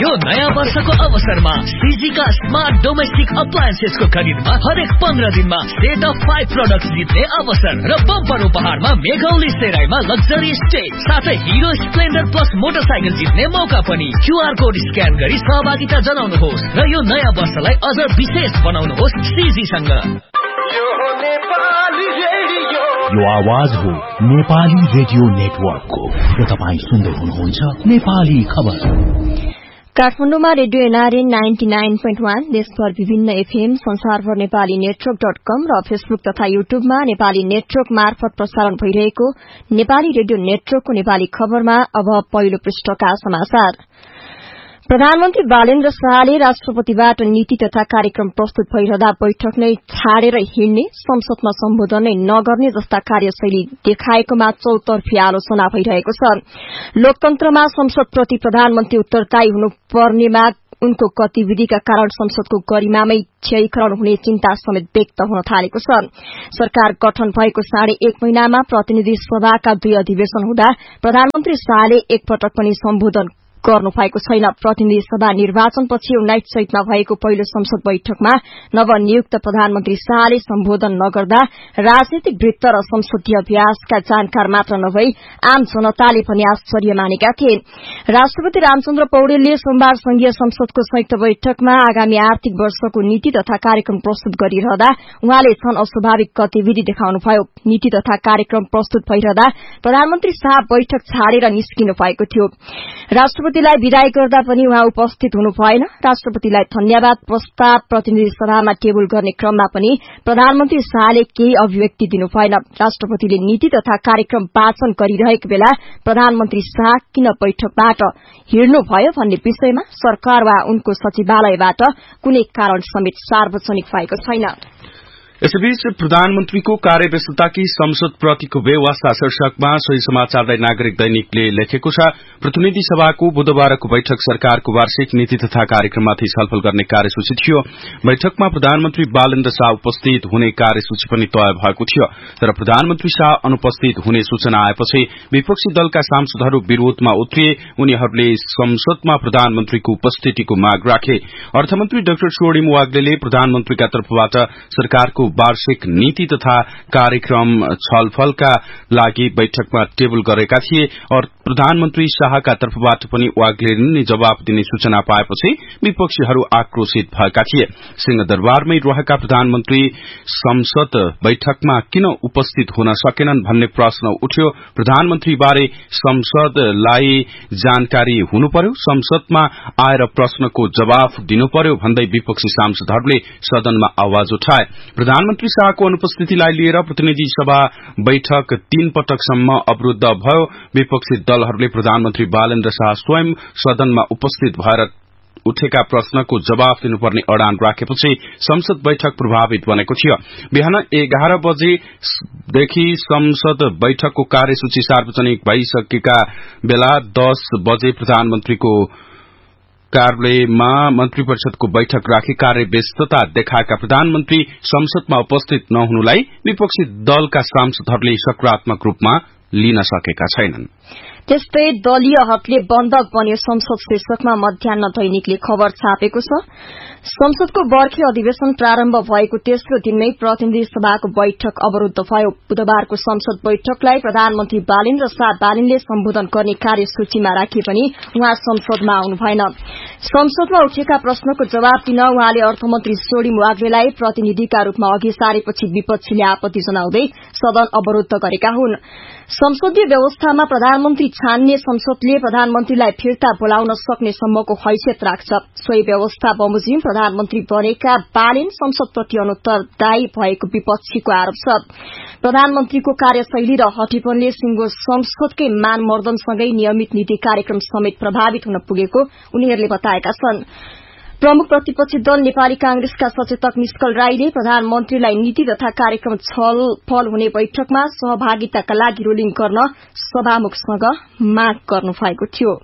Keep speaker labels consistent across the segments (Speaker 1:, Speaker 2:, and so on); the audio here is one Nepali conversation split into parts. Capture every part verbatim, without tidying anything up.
Speaker 1: यो नयाँ वर्षको अवसरमा सीजीका स्मार्ट डोमेस्टिक अप्लायन्सेसको खरिदमा हरेक पन्ध्र दिनमा सेट अफ फाइभ प्रोडक्ट जित्ने अवसर र बम्पर उपहारमा मेघौली सेराईमा लग्जरी स्टे साथै हिरो स्प्लेन्डर प्लस मोटरसाइकल जित्ने मौका पनि। क्यूआर कोड स्क्यान गरी सहभागिता जनाउनुहोस् र यो नयाँ वर्षलाई अझ विशेष बनाउनुहोस् सीजीसँग।
Speaker 2: यो आवाज हो नेपाली रेडियो नेटवर्कको र तपाईँ सुन्दै हुनुहुन्छ नेपाली खबर।
Speaker 3: काठमाडौँमा radio NRN ninety nine point one, देशभर विभिन्न एफएम, संसारभर नेपाली नेटवर्क डट कम र फेसबुक तथा युट्युबमा नेपाली नेटवर्क मार्फत प्रसारण भइरहेको नेपाली रेडियो नेटवर्कको नेपाली खबरमा अब पहिलो पृष्ठका समाचार। प्रधानमन्त्री बालेन्द्र शाहले राष्ट्रपतिबाट नीति तथा कार्यक्रम प्रस्तुत भइरहँदा बैठक नै छाडेर हिँड्ने, संसदमा सम्बोधन नै नगर्ने जस्ता कार्यशैली देखाएकोमा चौतर्फी आलोचना भइरहेको छ। लोकतन्त्रमा संसदप्रति प्रधानमन्त्री उत्तरदायी हुनुपर्नेमा उनको गतिविधिका कारण संसदको गरिमामै क्षयीकरण हुने चिन्ता समेत व्यक्त हुन थालेको छ। सरकार गठन भएको साढे एक महिनामा प्रतिनिधि सभाका दुई अधिवेशन हुँदा प्रधानमन्त्री शाहले एकपटक पनि सम्बोधन गर्नु भएको छैन। प्रतिनिधि सभा निर्वाचनपछि उन्नाइस चैतमा भएको पहिलो संसद बैठकमा नवनियुक्त प्रधानमन्त्री शाहले सम्बोधन नगर्दा राजनीतिक वृत्त र संसदीय अभ्यासका जानकार मात्र नभई आम जनताले पनि आश्चर्य मानेका थिए। राष्ट्रपति रामचन्द्र पौडेलले सोमबार संघीय संसदको संयुक्त बैठकमा आगामी आर्थिक वर्षको नीति तथा कार्यक्रम प्रस्तुत गरिरहँदा उहाँले झन अस्वाभाविक गतिविधि देखाउनुभयो। नीति तथा कार्यक्रम प्रस्तुत भइरहँदा प्रधानमन्त्री शाह बैठक छाडेर निस्किनु भएको थियो। राष्ट्रपतिलाई विदाई गर्दा पनि उहाँ उपस्थित हुनु भएन। राष्ट्रपतिलाई धन्यवाद प्रस्ताव प्रतिनिधि सभामा टेबल गर्ने क्रममा पनि प्रधानमन्त्री शाहले केही अभिव्यक्ति दिनु भएन। राष्ट्रपतिले नीति तथा कार्यक्रम वाचन गरिरहेको बेला प्रधानमन्त्री शाह किन बैठकबाट हिँड्नुभयो भन्ने विषयमा सरकार वा उनको सचिवालयबाट कुनै कारण समेत सार्वजनिक भएको छैन।
Speaker 4: यसैबीच प्रधानमन्त्रीको कार्यव्यस्तताकी संसद प्रतिको बेवास्ता शीर्षकमा सही समाचारलाई नागरिक दैनिकले लेखेको छ। प्रतिनिधि सभाको बुधबारको बैठक सरकारको वार्षिक नीति तथा कार्यक्रममाथि छलफल गर्ने कार्यसूची थियो। बैठकमा प्रधानमन्त्री बालेन्द्र शाह उपस्थित हुने कार्यसूची पनि तय भएको थियो, तर प्रधानमन्त्री शाह अनुपस्थित हुने सूचना आएपछि विपक्षी दलका सांसदहरू विरोधमा उत्रिए। उनीहरूले संसदमा प्रधानमन्त्रीको उपस्थितिको माग राखे। अर्थमन्त्री डाक्टर सोडिम वाग्लेले प्रधानमन्त्रीका तर्फबाट सरकारको वार्षिक नीति तथा कार्यक्रम छलफलका लागि बैठकमा टेबल गरेका थिए और प्रधानमन्त्री शाहका तर्फबाट पनि वाग्लेले नै जवाफ दिने सूचना पाएपछि विपक्षीहरू आक्रोशित भएका थिए। सिंहदरबारमै रहेका प्रधानमन्त्री संसद बैठकमा किन उपस्थित हुन सकेनन् भन्ने प्रश्न उठ्यो। प्रधानमन्त्रीबारे संसदलाई जानकारी हुनु पर्यो, संसदमा आएर प्रश्नको जवाफ दिनु पर्यो भन्दै विपक्षी सांसदहरूले सदनमा आवाज उठाए। प्रधानमन्त्री शाहको अनुपस्थितिलाई लिएर प्रतिनिधि सभा बैठक तीन पटकसम्म अवरूद्ध भयो। विपक्षी दलहरूले प्रधानमन्त्री बालेन्द्र शाह स्वयं सदनमा उपस्थित भएर उठेका प्रश्नको जवाफ दिनुपर्ने अडान राखेपछि संसद बैठक प्रभावित बनेको थियो। बिहान एघार बजेदेखि संसद बैठकको कार्यसूची सार्वजनिक भइसकेका बेला दस बजे प्रधानमन्त्रीको कार्यालयमा मन्त्री परिषदको बैठक राखी कार्य व्यस्तता देखाएका प्रधानमन्त्री संसदमा उपस्थित नहुनुलाई विपक्षी दलका सांसदहरूले सकारात्मक रूपमा लिन सकेका छैनन्।
Speaker 3: त्यस्तै दलीय हकले बन्धक बन्यो संसद शीर्षकमा मध्याह्न दैनिकले खबर छापेको छ। संसदको बर्खे अधिवेशन प्रारम्भ भएको तेस्रो दिनमै प्रतिनिधि सभाको बैठक अवरूद्ध भयो। बुधबारको संसद बैठकलाई प्रधानमन्त्री बालेन्द्र शाह बालिनले सम्बोधन गर्ने कार्यसूचीमा राखिए पनि उहाँ संसदमा आउनु भएन। संसदमा उठेका प्रश्नको जवाब दिन उहाँले अर्थमन्त्री सोडिम वाग्लेलाई प्रतिनिधिका रूपमा अघि सारेपछि विपक्षीले आपत्ति जनाउँदै सदन अवरूद्ध गरेका हुन्। संसदीय व्यवस्थामा प्रधानमन्त्री छान्ने संसदले प्रधानमन्त्रीलाई फिर्ता बोलाउन सक्ने सम्मको हैसियत राख्छ। सोही व्यवस्था बमोजिम प्रधानमन्त्री बनेका बालेन संसदप्रति अनुत्तरदायी भएको विपक्षीको आरोप छ। प्रधानमन्त्रीको कार्यशैली र हटिपनले सिंगो संसदकै मानमर्दनसँगै नियमित नीति कार्यक्रम समेत प्रभावित हुन पुगेको उनीहरूले बताएका छन्। प्रमुख प्रतिपक्षी दल नेपाली कांग्रेसका सचेतक निष्कल राईले प्रधानमन्त्रीलाई नीति तथा कार्यक्रम छलफल हुने बैठकमा सहभागिताका लागि रोलिङ गर्न सभामुखसँग माग गर्नु भएको थियो।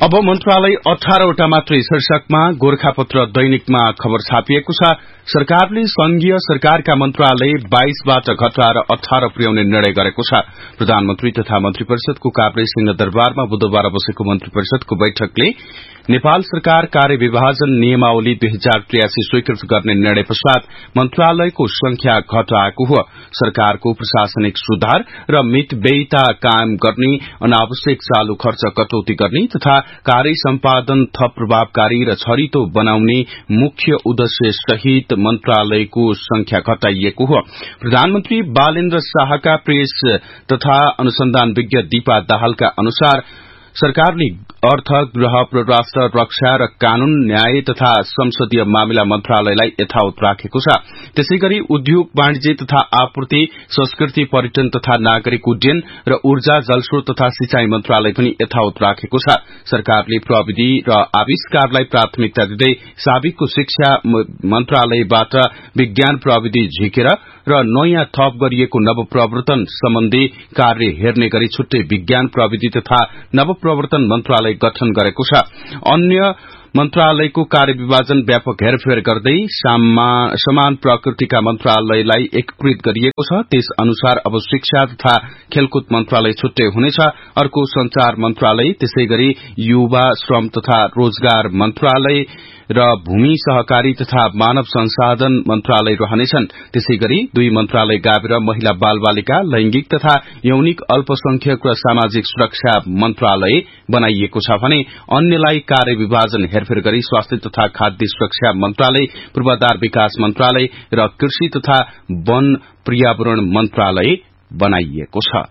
Speaker 4: अब मन्त्रालय अठारवटा मात्रै शीर्षकमा गोरखापत्र दैनिकमा खबर छापिएको छ। सरकारले संघीय सरकारका मन्त्रालय बाइसबाट घटाएर अठार पुर्याउने निर्णय गरेको छ। प्रधानमन्त्री तथा मन्त्री परिषदको कार्यालय सिंहदरबारमा बुधबार बसेको मन्त्री परिषदको बैठकले नेपाल सरकार कार्य विभाजन नियमावली दुई हजार त्रियासी स्वीकृत गर्ने निर्णय पश्चात मन्त्रालयको संख्या घटाएको हो। सरकारको प्रशासनिक सुधार र मितव्ययिता कायम गर्ने, अनावश्यक चालू खर्च कटौती गर्ने तथा कार्य सम्पादन थप प्रभावकारी र छरितो बनाउने मुख्य उद्देश्य सहित मन्त्रालयको संख्या घटाइएको हो। प्रधानमन्त्री बालेन्द्र शाहका प्रेस तथा अनुसन्धान विज्ञ दीपा दाहालका अनुसार सरकारले अर्थ, गृह, परराष्ट्र, रक्षा र कानून, न्याय तथा संसदीय मामिला मन्त्रालयलाई यथावत राखेको छ। त्यसैगरी उद्योग, वाणिज्य तथा आपूर्ति, संस्कृति, पर्यटन तथा नागरिक उड्डयन र ऊर्जा, जलस्रोत तथा सिंचाई मन्त्रालय पनि यथावत राखेको छ। सरकारले प्रविधि र आविष्कारलाई प्राथमिकता दिँदै साबिकको शिक्षा मन्त्रालयबाट विज्ञान प्रविधि झिकेर र नयाँ थप गरिएको नवप्रवर्तन सम्बन्धी कार्य हेर्ने गरी छुट्टै विज्ञान प्रविधि तथा नवप्रवर्तन मन्त्रालय गठन गरेको छ। अन्य मन्त्रालयको कार्य विभाजन व्यापक हेरफेर गर्दै समान प्रकृतिका मन्त्रालयलाई एकीकृत गरिएको छ। त्यस अनुसार अब शिक्षा तथा खेलकुद मन्त्रालय छुट्टै हुनेछ। अर्को संचार मन्त्रालय, त्यसैगरी युवा, श्रम तथा रोजगार मन्त्रालय र भूमि सहकारी तथा मानव संसाधन मन्त्रालय रहनेछन्। त्यसैगरी दुई मन्त्रालय गाभेर महिला, बाल बालिका, लैंगिक तथा यौनिक अल्पसंख्यक र सामाजिक सुरक्षा मन्त्रालय बनाइएको छ भने अन्यलाई कार्य विभाजन हेरफेर गरी स्वास्थ्य तथा खाद्य सुरक्षा मन्त्रालय, पूर्वाधार विकास मन्त्रालय र कृषि तथा वन पर्यावरण मन्त्रालय बनाइएको छ।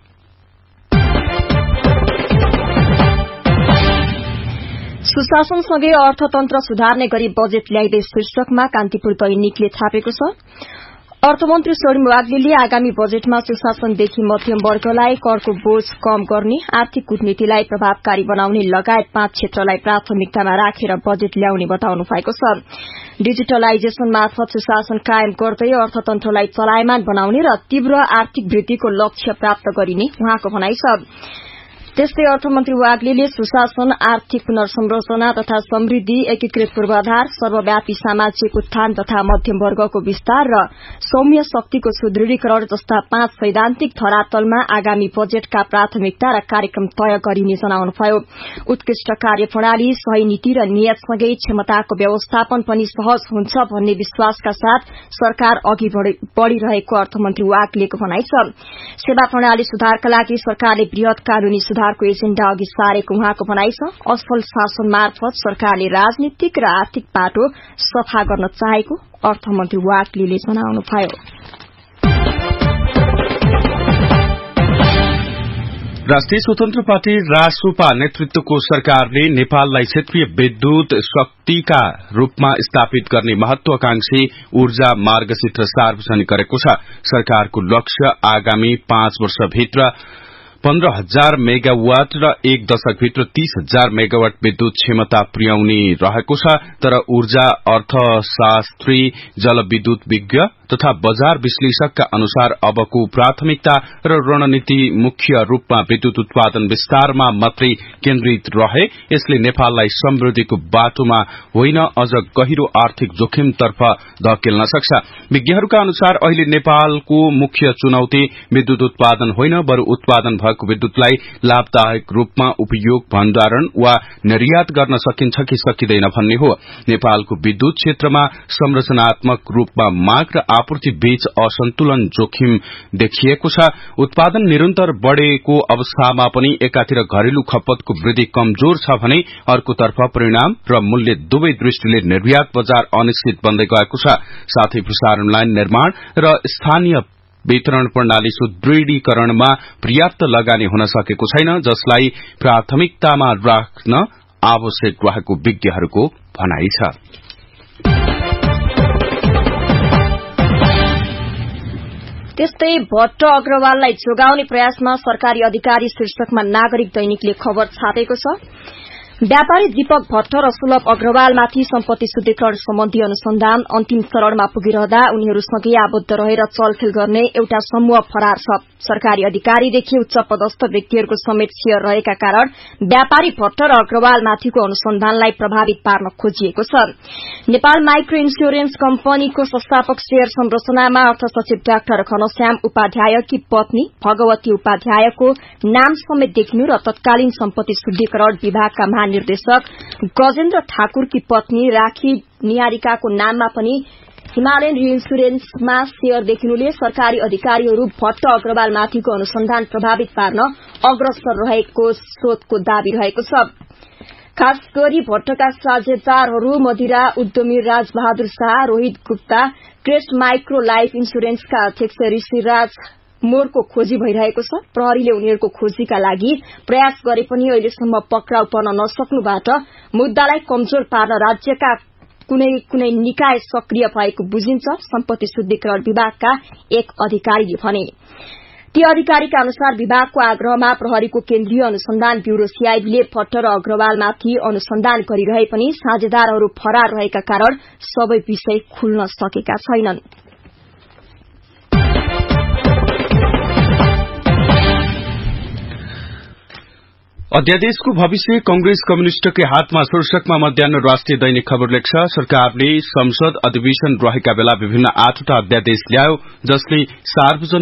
Speaker 3: सुशासनसँगै अर्थतन्त्र सुधार्ने गरी बजेट ल्याइदै शीर्षकमा कान्तिपुर दैनिकले छापेको छ। अर्थमन्त्री स्वर्णिम वाग्लेले आगामी बजेटमा सुशासनदेखि मध्यम वर्गलाई करको बोझ कम गर्ने, आर्थिक कूटनीतिलाई प्रभावकारी बनाउने लगायत पाँच क्षेत्रलाई प्राथमिकतामा राखेर बजेट ल्याउने बताउनु भएको छ। डिजिटलाइजेशन मार्फत सुशासन कायम गर्दै अर्थतन्त्रलाई चलायमान बनाउने र तीव्र आर्थिक वृद्धिको लक्ष्य प्राप्त गरिने उहाँको भनाइ छ। त्यस्तै अर्थमन्त्री वाग्लेले सुशासन, आर्थिक पुनर्संरचना तथा समृद्धि, एकीकृत पूर्वाधार, सर्वव्यापी सामाजिक उत्थान तथा मध्यम वर्गको विस्तार र सौम्य शक्तिको सुदृढीकरण जस्ता पाँच सैद्धान्तिक धरातलमा आगामी बजेटका प्राथमिकता र कार्यक्रम तय गरिने जनाउनुभयो। उत्कृष्ट कार्यप्रणाली, सही नीति र नियतसँगै क्षमताको व्यवस्थापन पनि सहज हुन्छ भन्ने विश्वासका साथ सरकार अघि बढ़िरहेको अर्थमन्त्री वाग्लेको भनाइ छ। सेवा प्रणाली सुधारका लागि सरकारले वृहत कानूनी सुधार को एजेण्डा अघि सारेको उहाँको भनाइ छ। असल शासन मार्फत सरकारले राजनीतिक र आर्थिक बाटो सफा गर्न चाहेको अर्थमन्त्री वाग्लेले जनाउनुभयो।
Speaker 4: राष्ट्रिय स्वतन्त्र पार्टी रासोपा नेतृत्वको सरकारले नेपाललाई क्षेत्रीय विद्युत शक्तिका रूपमा स्थापित गर्ने महत्वाकांक्षी ऊर्जा मार्गचित्र सार्वजनिक गरेको छ। सरकारको लक्ष्य आगामी पाँच वर्षभित्र पन्ध्र हजार मेगावाट र एक दशकभित्र तीस हजार मेगावाट विद्युत क्षमता पुर्याउने रहेको छ। तर ऊर्जा अर्थशास्त्री, जलविद्युत विज्ञ तथा बजार विश्लेषकका अनुसार अबको प्राथमिकता र रणनीति मुख्य रूपमा विद्युत उत्पादन विस्तारमा मात्रै केन्द्रित रहे यसले नेपाललाई समृद्धिको बाटोमा होइन अझ गहिरो आर्थिक जोखिमतर्फ धकेल्न सक्छ। विज्ञहरूका अनुसार अहिले नेपालको मुख्य चुनौती विद्युत उत्पादन होइन बरु उत्पादन भएको विद्युतलाई लाभदायक रूपमा उपयोग, भण्डारण वा निर्यात गर्न सकिन्छ कि सकिँदैन भन्ने हो। नेपालको विद्युत क्षेत्रमा संरचनात्मक रूपमा माग र आपूर्ति बीच असन्तुलन जोखिम देखिएको छ। उत्पादन निरन्तर बढ़ेको अवस्थामा पनि एकातिर घरेलु खपतको वृद्धि कमजोर छ भने अर्कोतर्फ परिणाम र मूल्य दुवै दृष्टिले निर्यात बजार अनिश्चित बन्दै गएको छ। साथै प्रसारण लाइन निर्माण र स्थानीय वितरण प्रणाली सुदृढीकरणमा पर्याप्त लगानी हुन सकेको छैन जसलाई प्राथमिकतामा राख्न आवश्यक रहेको विज्ञहरूको भनाइ छ।
Speaker 3: त्यस्तै भट्ट अग्रवाललाई जोगाउने प्रयासमा सरकारी अधिकारी शीर्षकमा नागरिक दैनिकले खबर छापेको छ। व्यापारी दीपक भट्ट र सुलभ अग्रवालमाथि सम्पत्ति शुद्धिकरण सम्बन्धी अनुसन्धान अन्तिम चरणमा पुगिरहँदा उनीहरूसँगै आबद्ध रहेर चलखेल गर्ने एउटा समूह फरार छ। सरकारी अधिकारीदेखि उच्च पदस्थ व्यक्तिहरूको समेत शेयर रहेका कारण व्यापारी भट्ट र अग्रवालमाथिको अनुसन्धानलाई प्रभावित पार्न खोजिएको छ। नेपाल माइक्रो इन्स्योरेन्स कम्पनीको संस्थापक शेयर संरचनामा अर्थ सचिव डाक्टर घनश्याम उपाध्यायकी पत्नी भगवती उपाध्यायको नाम समेत देखिनु र तत्कालीन सम्पत्ति शुद्धिकरण विभागका महानिर्देशक गजेन्द्र ठाकुरकी पत्नी राखी निहारिकाको नाममा पनि हिमालयन इन्स्योरेन्समा शेयर देखिनुले सरकारी अधिकारीहरू भट्ट अग्रवालमाथिको अनुसन्धान प्रभावित पार्न अग्रसर रहेको स्रोतको दावी रहेको छ। खास गरी भट्टका साझेदारहरू मदिरा उद्यमी Rajbahadur Shah, Rohit Gupta, crest micro life इन्स्योरेन्सका अध्यक्ष ऋषिराज मोरको खोजी भइरहेको छ। प्रहरीले उनीहरूको खोजीका लागि प्रयास गरे पनि अहिलेसम्म पक्राउ पर्न नसक्नुबाट मुद्दालाई कमजोर पार्न राज्यका कुनै कुनै निकाय सक्रिय भएको बुझिन्छ, सम्पत्ति शुद्धिकरण विभागका एक अधिकारीले भने। ती अधिकारीका अनुसार विभागको आग्रहमा प्रहरीको केन्द्रीय अनुसन्धान ब्यूरो सीआईबीले भट्ट र अग्रवालमाथि अनुसन्धान गरिरहे पनि साझेदारहरू फरार रहेका कारण सबै विषय खुल्न सकेका छैनन्।
Speaker 4: अध्यादेशको भविष्य कंग्रेस कम्युनिष्टकै हातमा शीर्षकमा मध्याह्न राष्ट्रिय दैनिक खबर लेख्छ। सरकारले संसद अधिवेशन रहेका बेला विभिन्न आठवटा अध्यादेश ल्यायो जसले सार्वजनिक